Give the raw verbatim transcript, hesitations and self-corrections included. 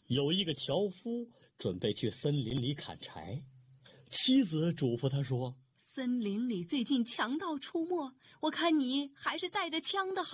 有一个樵夫准备去森林里砍柴，妻子嘱咐他说： 森林里最近强盗出没，我看你还是带着枪的好。